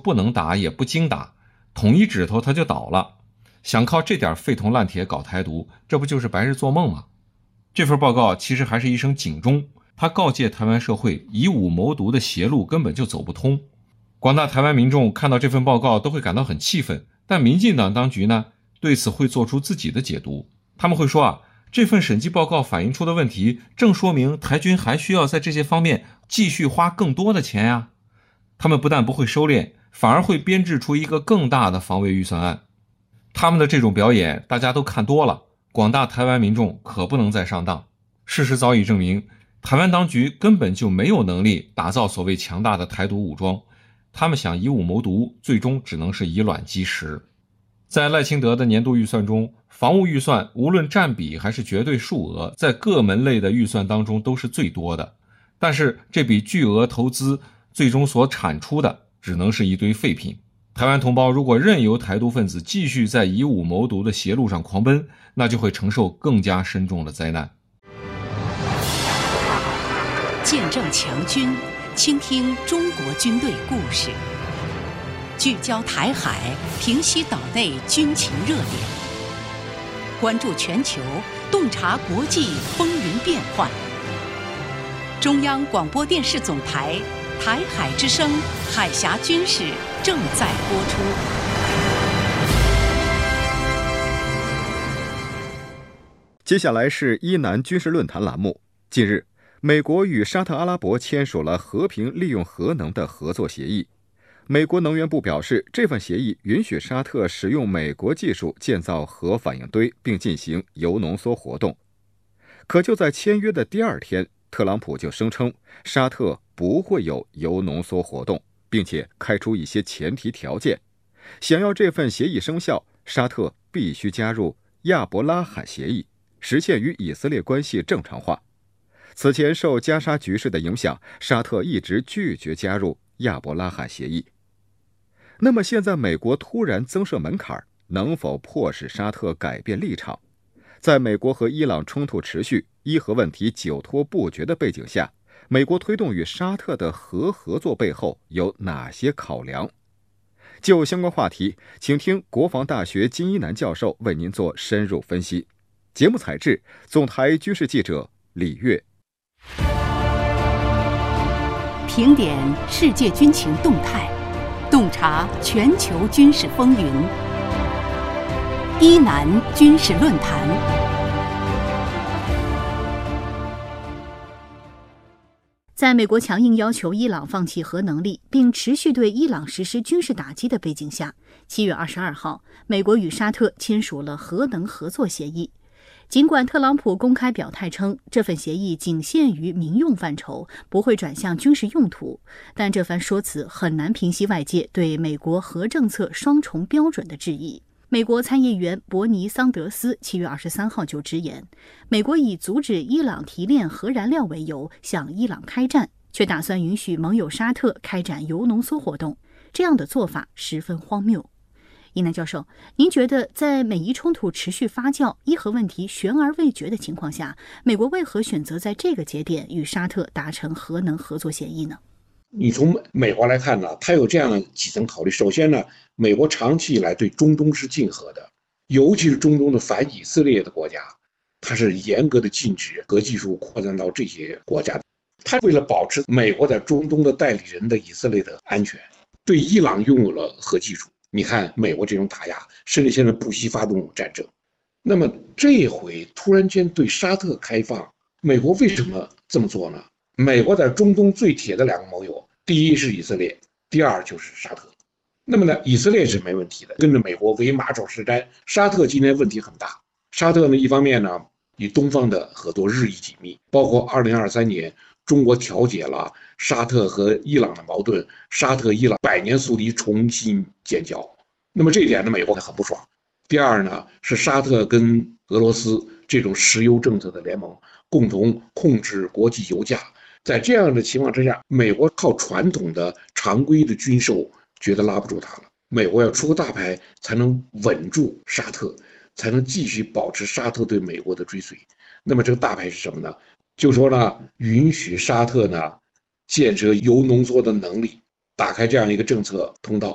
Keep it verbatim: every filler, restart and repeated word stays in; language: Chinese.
不能打也不经打，捅一指头他就倒了，想靠这点废铜烂铁搞台独，这不就是白日做梦吗？这份报告其实还是一声警钟，他告诫台湾社会以武谋独的邪路根本就走不通。广大台湾民众看到这份报告都会感到很气愤，但民进党当局呢，对此会做出自己的解读。他们会说啊，这份审计报告反映出的问题，正说明台军还需要在这些方面继续花更多的钱呀。他们不但不会收敛，反而会编制出一个更大的防卫预算案。他们的这种表演大家都看多了，广大台湾民众可不能再上当。事实早已证明，台湾当局根本就没有能力打造所谓强大的台独武装，他们想以武谋独，最终只能是以卵击石。在赖清德的年度预算中，防务预算无论占比还是绝对数额，在各门类的预算当中都是最多的。但是这笔巨额投资最终所产出的只能是一堆废品。台湾同胞如果任由台独分子继续在以武谋独的邪路上狂奔，那就会承受更加深重的灾难。 见证强军，倾听中国军队故事，聚焦台海，平息岛内军情热点，关注全球，洞察国际风云变幻。中央广播电视总台台海之声海峡军事正在播出。 接下来是伊南军事论坛栏目。近日，美国与沙特阿拉伯签署了和平利用核能的合作协议。美国能源部表示，这份协议允许沙特使用美国技术建造核反应堆，并进行铀浓缩活动。可就在签约的第二天，特朗普就声称沙特不会有铀浓缩活动，并且开出一些前提条件。想要这份协议生效，沙特必须加入亚伯拉罕协议，实现与以色列关系正常化。此前受加沙局势的影响，沙特一直拒绝加入亚伯拉罕协议。那么现在美国突然增设门槛，能否迫使沙特改变立场？在美国和伊朗冲突持续、伊核问题久拖不决的背景下，美国推动与沙特的核合作背后有哪些考量？就相关话题，请听国防大学金一南教授为您做深入分析。节目采制总台军事记者李月。 评点世界军情动态，洞察全球军事风云。伊南军事论坛。 在美国强硬要求伊朗放弃核能力，并持续对伊朗实施军事打击的背景下，七月二十二号，美国与沙特签署了核能合作协议。尽管特朗普公开表态称这份协议仅限于民用范畴，不会转向军事用途，但这番说辞很难平息外界对美国核政策双重标准的质疑。美国参议员伯尼·桑德斯七月二十三号就直言，美国以阻止伊朗提炼核燃料为由向伊朗开战，却打算允许盟友沙特开展铀浓缩活动，这样的做法十分荒谬。伊南教授，您觉得在美伊冲突持续发酵、伊核问题悬而未决的情况下，美国为何选择在这个节点与沙特达成核能合作协议呢？ 你从美国来看呢，它有这样的几层考虑。首先呢，美国长期以来对中东是禁核的，尤其是中东的反以色列的国家，它是严格的禁止核技术扩散到这些国家。它为了保持美国在中东的代理人的以色列的安全，对伊朗拥有了核技术。你看美国这种打压，甚至现在不惜发动战争。那么这回突然间对沙特开放，美国为什么这么做呢？美国在中东最铁的两个盟友，第一是以色列，第二就是沙特。那么呢，以色列是没问题的，跟着美国为马首是瞻。沙特今天问题很大，沙特呢一方面呢与东方的合作日益紧密，包括二零二三年中国调解了沙特和伊朗的矛盾，沙特伊朗百年宿敌重新建交。那么这一点呢，美国很不爽。第二呢，是沙特跟俄罗斯这种石油政策的联盟，共同控制国际油价。在这样的情况之下，美国靠传统的常规的军售觉得拉不住它了，美国要出个大牌才能稳住沙特，才能继续保持沙特对美国的追随。那么这个大牌是什么呢？就说呢，允许沙特呢建设铀浓缩的能力，打开这样一个政策通道。